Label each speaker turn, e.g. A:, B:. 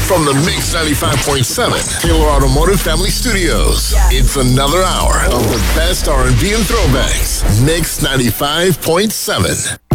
A: From the Mix 95.7 Taylor Automotive Family Studios, it's another hour of the best R&B and throwbacks. Mix 95.7.